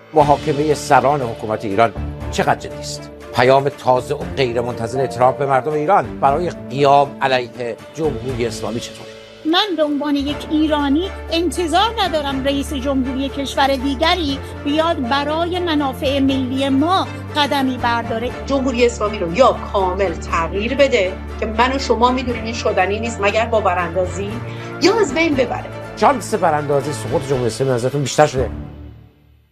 محاکمه سران حکومت ایران چقدر جدی است؟ پیام تازه و غیر منتظره ترامپ به مردم ایران برای قیام علیه جمهوری اسلامی چطور؟ من به عنوان یک ایرانی انتظار ندارم رئیس جمهوری کشور دیگری بیاد برای منافع ملی ما قدمی برداره. جمهوری اسلامی رو یا کامل تغییر بده که من و شما میدونیم این شدنی نیست مگر با براندازی، یا از بین ببره. شانس براندازی سقوط جمهوری اسلامی نظرتون بیشتر شده